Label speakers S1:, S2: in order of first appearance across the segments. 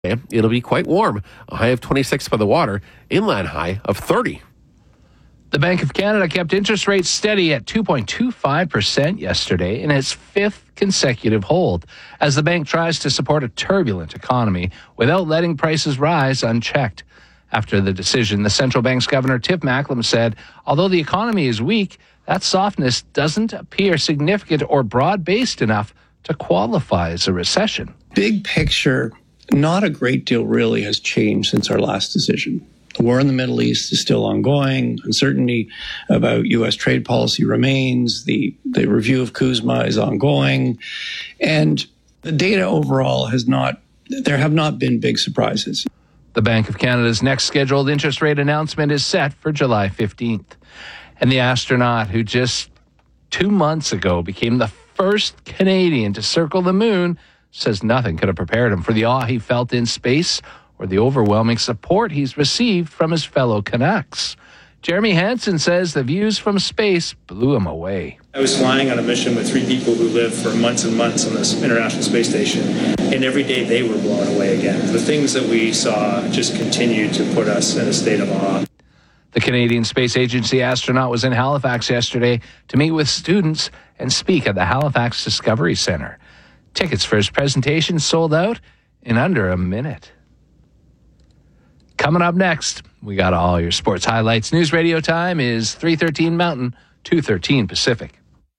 S1: It'll be quite warm, a high of 26 by the water, inland high of 30.
S2: The Bank of Canada kept interest rates steady at 2.25% yesterday in its fifth consecutive hold, as the bank tries to support a turbulent economy without letting prices rise unchecked. After the decision, the central bank's governor, Tiff Macklem, said, although the economy is weak, that softness doesn't appear significant or broad-based enough to qualify as a recession.
S3: Big picture, not a great deal really has changed since our last decision. The war in the Middle East is still ongoing. Uncertainty about U.S. trade policy remains. The review of CUSMA is ongoing. And the data overall there have not been big surprises.
S2: The Bank of Canada's next scheduled interest rate announcement is set for July 15th. And the astronaut who just 2 months ago became the first Canadian to circle the moon says nothing could have prepared him for the awe he felt in space or the overwhelming support he's received from his fellow Canucks. Jeremy Hansen says the views from space blew him away.
S4: I was flying on a mission with 3 people who lived for months and months on this International Space Station, and every day they were blown away again. The things that we saw just continued to put us in a state of awe.
S2: The Canadian Space Agency astronaut was in Halifax yesterday to meet with students and speak at the Halifax Discovery Centre. Tickets for his presentation sold out in under a minute. Coming up next, we got all your sports highlights. News radio time is 3:13 Mountain, 2:13 Pacific.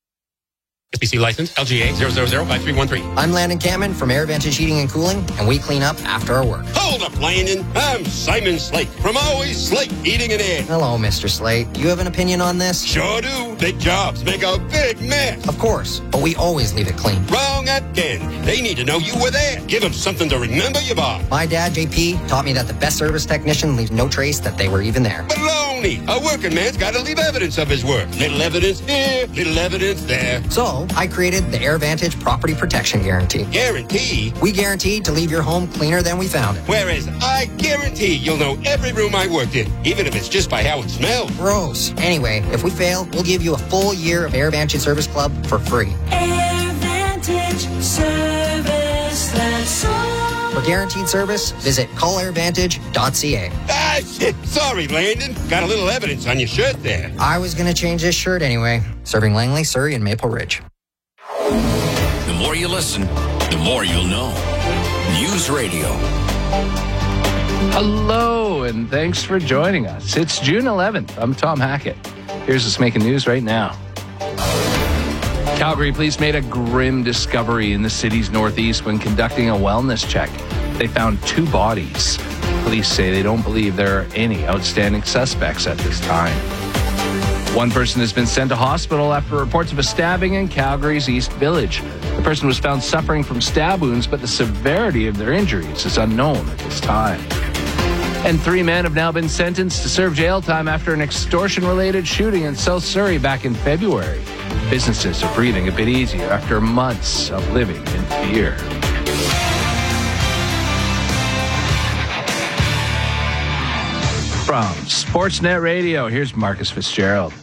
S5: SBC license LGA 0005313.
S6: I'm Landon Cameron from AirVantage Heating and Cooling, and we clean up after our work.
S5: Hold up, Landon. I'm Simon Slate from Always Slate Heating and Air.
S6: Hello, Mr. Slate. You have an opinion on this?
S5: Sure do. Big jobs make a big mess.
S6: Of course, but we always leave it clean.
S5: Wrong again. They need to know you were there. Give them something to remember you by.
S6: My dad, JP, taught me that the best service technician leaves no trace that they were even there.
S5: Baloney. A working man's got to leave evidence of his work. Little evidence here, little evidence there.
S6: So, I created the AirVantage Property Protection Guarantee.
S5: Guarantee?
S6: We guarantee to leave your home cleaner than we found it.
S5: Whereas I guarantee you'll know every room I worked in, even if it's just by how it smells.
S6: Gross. Anyway, if we fail, we'll give you a full year of AirVantage Service Club for free.
S7: AirVantage Service, that's all.
S6: For guaranteed service, visit callairvantage.ca.
S5: Ah, shit. Sorry, Landon. Got a little evidence on your shirt there.
S6: I was going to change this shirt anyway. Serving Langley, Surrey, and Maple Ridge.
S8: The more you listen, the more you'll know. News Radio.
S2: Hello, and thanks for joining us. It's June 11th. I'm Tom Hackett. Here's what's making news right now. Calgary police made a grim discovery in the city's northeast when conducting a wellness check. They found 2 bodies. Police say they don't believe there are any outstanding suspects at this time. One person has been sent to hospital after reports of a stabbing in Calgary's East Village. The person was found suffering from stab wounds, but the severity of their injuries is unknown at this time. And 3 men have now been sentenced to serve jail time after an extortion-related shooting in South Surrey back in February. Businesses are breathing a bit easier after months of living in fear. From Sportsnet Radio, here's Marcus Fitzgerald.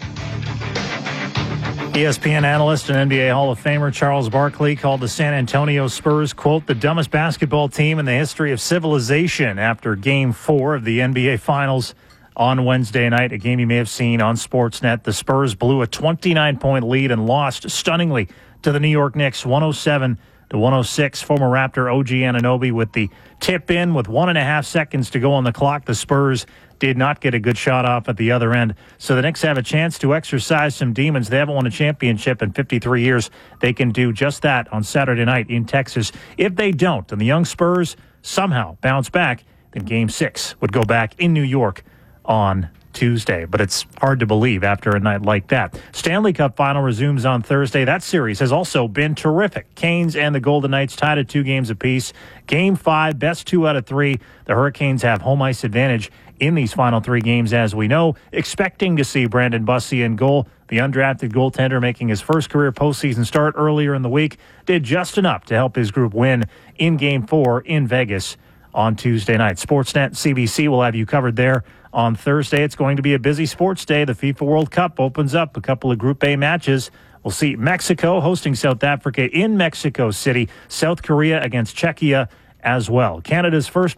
S9: ESPN analyst and NBA Hall of Famer Charles Barkley called the San Antonio Spurs, quote, the dumbest basketball team in the history of civilization after Game 4 of the NBA Finals on Wednesday night, a game you may have seen on Sportsnet. The Spurs blew a 29-point lead and lost stunningly to the New York Knicks, 107-106. Former Raptor OG Anunoby with the tip in with 1.5 seconds to go on the clock. The Spurs did not get a good shot off at the other end. So the Knicks have a chance to exercise some demons. They haven't won a championship in 53 years. They can do just that on Saturday night in Texas. If they don't, and the young Spurs somehow bounce back, then Game 6 would go back in New York on Tuesday. But it's hard to believe after a night like that. Stanley Cup final resumes on Thursday. That series has also been terrific. Canes and the Golden Knights tied at 2 games apiece. Game 5, best 2 out of 3. The Hurricanes have home ice advantage in these final 3 games, as we know. Expecting to see Brandon Bussi in goal. The undrafted goaltender making his first career postseason start earlier in the week did just enough to help his group win in Game 4 in Vegas on Tuesday night. Sportsnet CBC will have you covered there on Thursday. It's going to be a busy sports day. The FIFA World Cup opens up a couple of Group A matches. We'll see Mexico hosting South Africa in Mexico City, South Korea against Czechia, as well. Canada's first